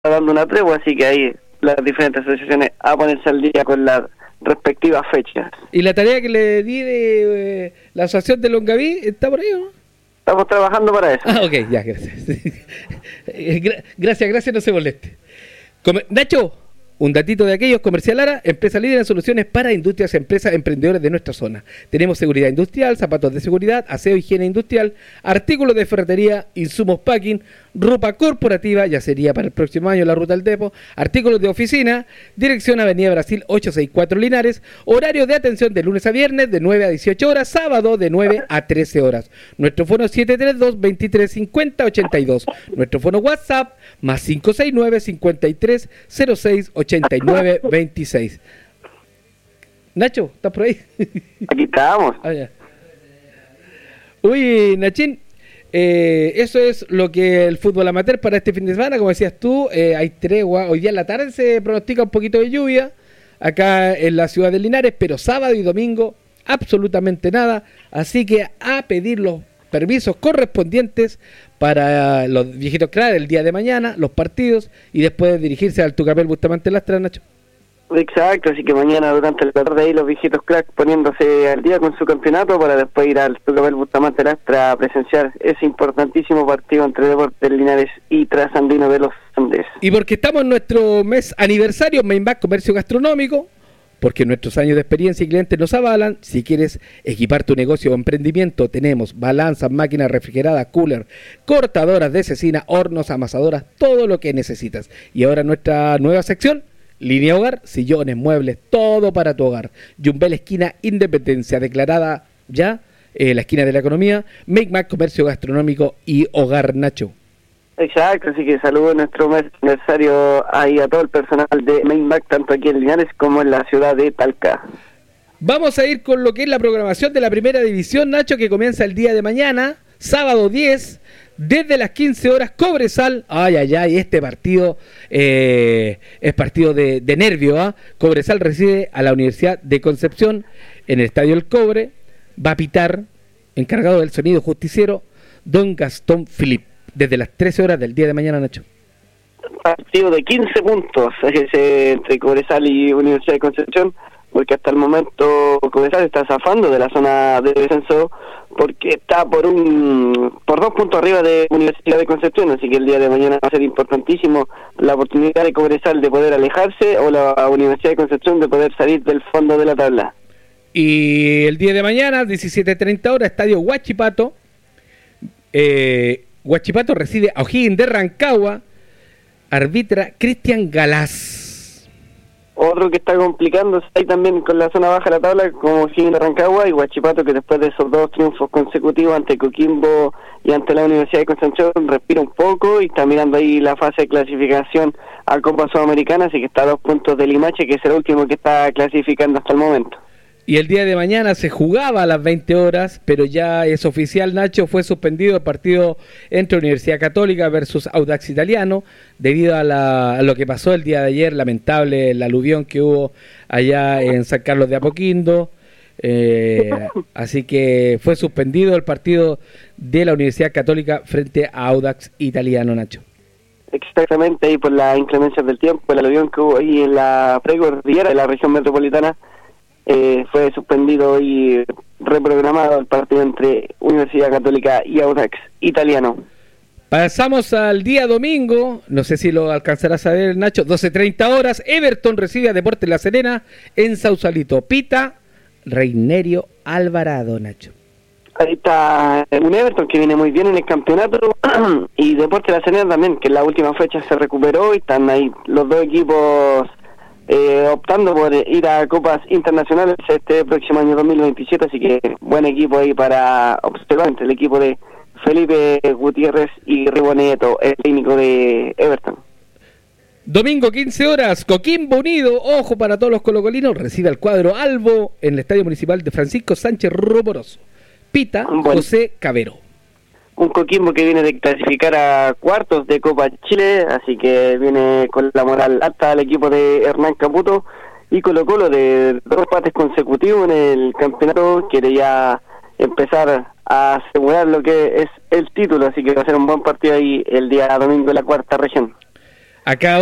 dando una tregua, así que ahí las diferentes asociaciones a ponerse al día con las respectivas fechas. ¿Y la tarea que le di de la asociación de Longaví está por ahí o no? Estamos trabajando para eso. Ah, ok, ya, gracias. Gracias, no se moleste. Nacho, un datito de aquellos, Comercial Lara, empresa líder en soluciones para industrias, empresas, emprendedores de nuestra zona. Tenemos seguridad industrial, zapatos de seguridad, aseo, higiene industrial, artículos de ferretería, insumos packing, ropa corporativa, ya sería para el próximo año la ruta al depo, artículos de oficina, dirección Avenida Brasil 864 Linares, horario de atención de lunes a viernes de 9 a 18 horas, sábado de 9 a 13 horas. Nuestro fono 732-2350-82. Nuestro fono WhatsApp más 569-5306-8926. Nacho, ¿estás por ahí? Aquí estamos. Ah, ya. Uy, Nachín, eso es lo que el fútbol amateur para este fin de semana. Como decías tú, hay tregua. Hoy día en la tarde se pronostica un poquito de lluvia acá en la ciudad de Linares, pero sábado y domingo absolutamente nada. Así que a pedir los permisos correspondientes para los viejitos cracks el día de mañana, los partidos, y después dirigirse al Tucapel Bustamante Lastra, Nacho. Exacto, así que mañana durante la tarde ahí los viejitos cracks poniéndose al día con su campeonato para después ir al Tucapel Bustamante Lastra a presenciar ese importantísimo partido entre Deportes Linares y Trasandino de los Andes. Y porque estamos en nuestro mes aniversario, Mainback Comercio Gastronómico, porque nuestros años de experiencia y clientes nos avalan. Si quieres equipar tu negocio o emprendimiento, tenemos balanzas, máquinas refrigeradas, cooler, cortadoras de cecina, hornos, amasadoras, todo lo que necesitas. Y ahora nuestra nueva sección, Línea Hogar, sillones, muebles, todo para tu hogar. Yumbel, esquina Independencia, declarada ya la esquina de la economía. Mainback Comercio Gastronómico y Hogar, Nacho. Exacto, así que saludo a nuestro mes aniversario ahí a todo el personal de Mainback, tanto aquí en Linares como en la ciudad de Talca. Vamos a ir con lo que es la programación de la primera división, Nacho, que comienza el día de mañana, sábado 10, desde las 15 horas, Cobresal. Este partido es partido de nervio, ¿ah? Cobresal recibe a la Universidad de Concepción en el Estadio El Cobre. Va a pitar, encargado del sonido justiciero, don Gastón Filip, desde las 13 horas del día de mañana, Nacho. Partido de 15 puntos entre Cobresal y Universidad de Concepción, porque hasta el momento Cobresal está zafando de la zona de descenso porque está por 2 puntos arriba de Universidad de Concepción, así que el día de mañana va a ser importantísimo la oportunidad de Cobresal de poder alejarse o la Universidad de Concepción de poder salir del fondo de la tabla. Y el día de mañana, 17:30 horas, Estadio Huachipato. Huachipato recibe a O'Higgins de Rancagua, arbitra Cristian Galás. Otro que está complicándose ahí también con la zona baja de la tabla, como O'Higgins de Rancagua y Huachipato, que después de esos 2 triunfos consecutivos ante Coquimbo y ante la Universidad de Concepción respira un poco y está mirando ahí la fase de clasificación a Copa Sudamericana, así que está a 2 puntos de Limache, que es el último que está clasificando hasta el momento. Y el día de mañana se jugaba a las 20 horas, pero ya es oficial, Nacho, fue suspendido el partido entre Universidad Católica versus Audax Italiano, debido a lo que pasó el día de ayer, lamentable el aluvión que hubo allá en San Carlos de Apoquindo. Así que fue suspendido el partido de la Universidad Católica frente a Audax Italiano, Nacho. Exactamente, ahí por las inclemencias del tiempo, el aluvión que hubo ahí en la precordillera de la región metropolitana, fue suspendido y reprogramado el partido entre Universidad Católica y Audax Italiano. Pasamos al día domingo, no sé si lo alcanzarás a ver, Nacho, 12:30 horas, Everton recibe a Deportes La Serena en Sausalito. Pita Reinerio Alvarado, Nacho. Ahí está un Everton que viene muy bien en el campeonato y Deportes La Serena también, que en la última fecha se recuperó y están ahí los dos equipos optando por ir a copas internacionales este próximo año 2027, así que buen equipo ahí para observar entre el equipo de Felipe Gutiérrez y Riboneto, el técnico de Everton. Domingo 15 horas, Coquimbo Unido, ojo para todos los colocolinos, recibe al cuadro Albo en el Estadio Municipal de Francisco Sánchez Roboroso. Pita José Cabero. Un Coquimbo que viene de clasificar a cuartos de Copa Chile, así que viene con la moral alta al equipo de Hernán Caputo, y Colo-Colo de 2 empates consecutivos en el campeonato quiere ya empezar a asegurar lo que es el título, así que va a ser un buen partido ahí el día domingo en la cuarta región. Acá